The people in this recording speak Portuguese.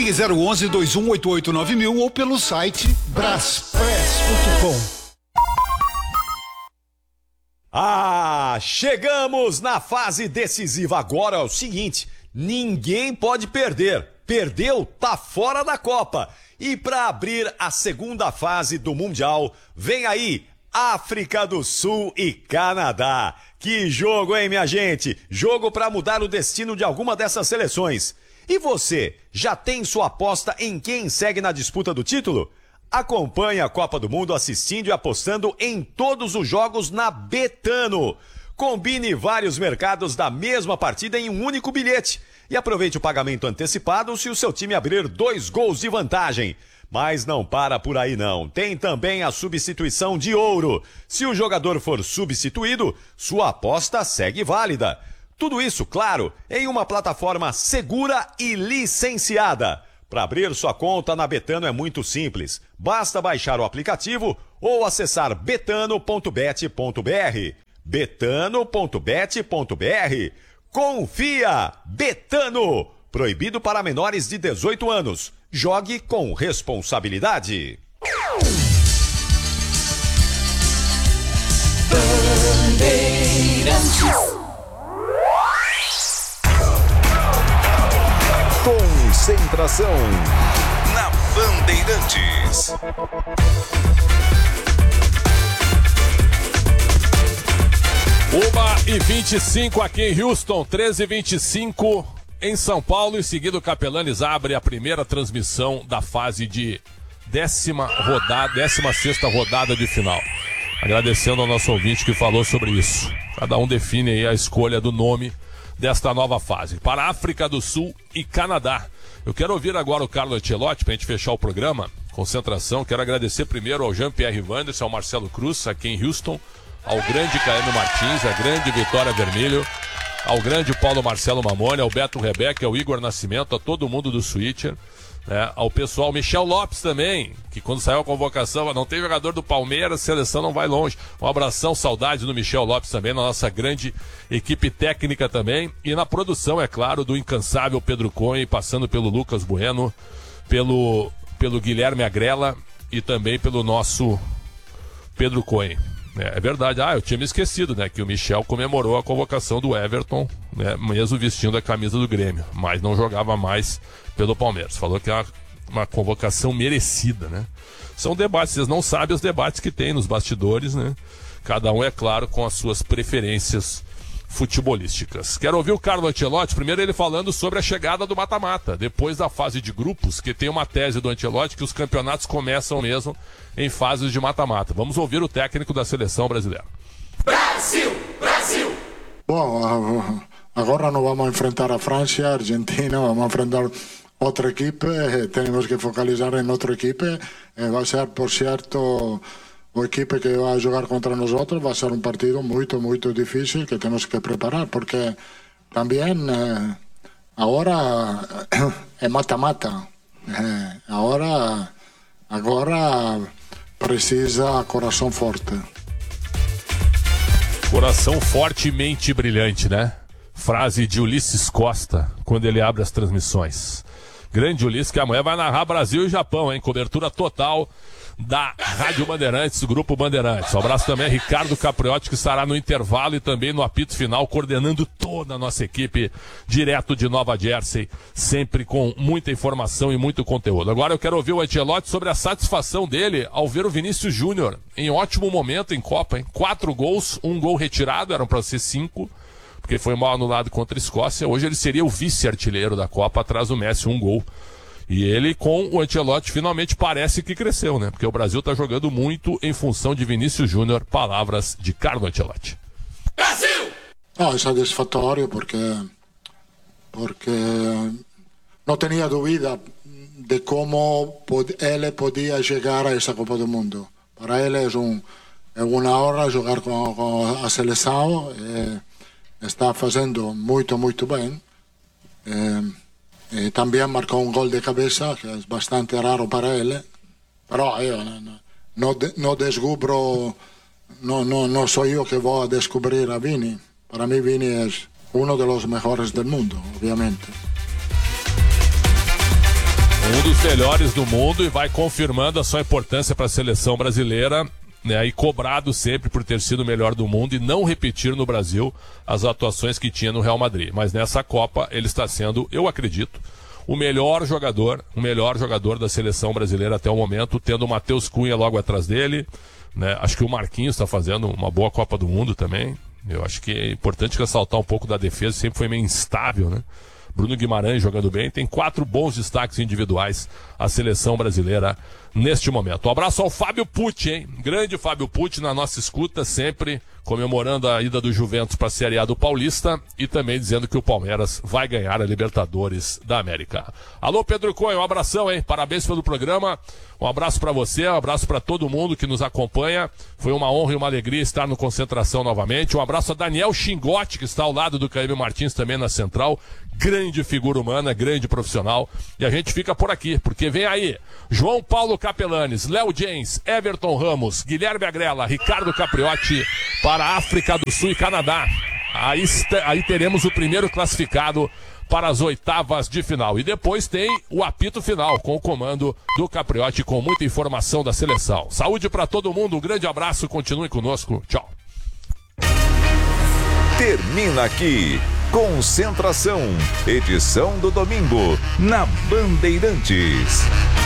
Ligue 011-2188-9000 ou pelo site braspress.com. Chegamos na fase decisiva. Agora é o seguinte, ninguém pode perder. Perdeu, tá fora da Copa. E para abrir a segunda fase do Mundial, vem aí África do Sul e Canadá. Que jogo, hein, minha gente? Jogo para mudar o destino de alguma dessas seleções. E você, já tem sua aposta em quem segue na disputa do título? Acompanhe a Copa do Mundo assistindo e apostando em todos os jogos na Betano. Combine vários mercados da mesma partida em um único bilhete. E aproveite o pagamento antecipado se o seu time abrir 2 gols de vantagem. Mas não para por aí não. Tem também a substituição de ouro. Se o jogador for substituído, sua aposta segue válida. Tudo isso, claro, em uma plataforma segura e licenciada. Para abrir sua conta na Betano é muito simples. Basta baixar o aplicativo ou acessar betano.bet.br. betano.bet.br. Confia! Betano! Proibido para menores de 18 anos. Jogue com responsabilidade. Concentração na Bandeirantes. Uma e 25 aqui em Houston, 13h25 em São Paulo. E seguido o Capelanes abre a primeira transmissão da fase de 16ª rodada de final. Agradecendo ao nosso ouvinte que falou sobre isso. Cada um define aí a escolha do nome desta nova fase. Para África do Sul e Canadá. Eu quero ouvir agora o Carlo Ancelotti para a gente fechar o programa. Concentração. Quero agradecer primeiro ao Jean-Pierre Wanderson, ao Marcelo Cruz, aqui em Houston, ao grande Caio Martins, a grande Vitória Vermelho, ao grande Paulo Marcelo Mamone, ao Beto Rebeca, ao Igor Nascimento, a todo mundo do Switcher, né? Ao pessoal Michel Lopes também, que quando saiu a convocação, não tem jogador do Palmeiras, a seleção não vai longe. Um abração, saudade do Michel Lopes também, na nossa grande equipe técnica também, e na produção, é claro, do incansável Pedro Cohen, passando pelo Lucas Bueno, pelo Guilherme Agrela e também pelo nosso Pedro Cohen. É verdade, eu tinha me esquecido, né, que o Michel comemorou a convocação do Everton, né, mesmo vestindo a camisa do Grêmio, mas não jogava mais pelo Palmeiras. Falou que é uma convocação merecida, né? São debates, vocês não sabem os debates que tem nos bastidores, né? Cada um, é claro, com as suas preferências futebolísticas. Quero ouvir o Carlo Ancelotti, primeiro ele falando sobre a chegada do mata-mata, depois da fase de grupos, que tem uma tese do Ancelotti que os campeonatos começam mesmo em fases de mata-mata. Vamos ouvir o técnico da seleção brasileira. Brasil! Brasil! Bom, agora não vamos enfrentar a França, a Argentina, vamos enfrentar outra equipe, temos que focalizar em outra equipe, vai ser, por certo, a equipe que vai jogar contra nós vai ser um partido muito, muito difícil que temos que preparar, porque também agora é mata-mata, agora precisa coração forte. Coração forte e mente brilhante, né? Frase de Ulisses Costa, quando ele abre as transmissões. Grande Ulisses, que amanhã vai narrar Brasil e Japão, hein? Cobertura total da Rádio Bandeirantes, do Grupo Bandeirantes. Um abraço também a Ricardo Capriotti, que estará no intervalo e também no apito final, coordenando toda a nossa equipe, direto de Nova Jersey, sempre com muita informação e muito conteúdo. Agora eu quero ouvir o Ancelotti sobre a satisfação dele ao ver o Vinícius Júnior em ótimo momento em Copa, hein? 4 gols, 1 gol retirado, eram para ser 5, porque foi mal anulado contra a Escócia. Hoje ele seria o vice-artilheiro da Copa, atrás do Messi, 1 gol. E ele, com o Ancelotti, finalmente parece que cresceu, né? Porque o Brasil está jogando muito em função de Vinícius Júnior. Palavras de Carlo Ancelotti. Brasil! É satisfatório porque não tinha dúvida de como ele podia chegar a essa Copa do Mundo. Para ele é uma honra jogar com a seleção. Está fazendo muito, muito bem. Também marcou um gol de cabeça, que é bastante raro para ele. Però eu não descubro, não sou eu que vou descobrir a Vini. Para mim, Vini é um dos melhores do mundo, obviamente. Um dos melhores do mundo e vai confirmando a sua importância para a seleção brasileira, né, e cobrado sempre por ter sido o melhor do mundo e não repetir no Brasil as atuações que tinha no Real Madrid. Mas nessa Copa ele está sendo, eu acredito, o melhor jogador da seleção brasileira até o momento, tendo o Matheus Cunha logo atrás dele, né? Acho que o Marquinhos está fazendo uma boa Copa do Mundo também. Eu acho que é importante ressaltar um pouco da defesa, sempre foi meio instável, né? Bruno Guimarães jogando bem, tem 4 bons destaques individuais a seleção brasileira neste momento. Um abraço ao Fábio Pucci, hein? Grande Fábio Pucci na nossa escuta, sempre comemorando a ida do Juventus para a Série A do Paulista e também dizendo que o Palmeiras vai ganhar a Libertadores da América. Alô, Pedro Cunha, um abração, hein? Parabéns pelo programa. Um abraço para você, um abraço para todo mundo que nos acompanha. Foi uma honra e uma alegria estar no Concentração novamente. Um abraço a Daniel Xingotti, que está ao lado do Caio Martins também na Central. Grande figura humana, grande profissional. E a gente fica por aqui, porque vem aí João Paulo Capelanes, Léo James, Everton Ramos, Guilherme Agrela, Ricardo Capriotti para a África do Sul e Canadá. Aí teremos o primeiro classificado para as oitavas de final. E depois tem o apito final com o comando do Capriotti, com muita informação da seleção. Saúde para todo mundo, um grande abraço, continue conosco. Tchau. Termina aqui Concentração, edição do domingo, na Bandeirantes.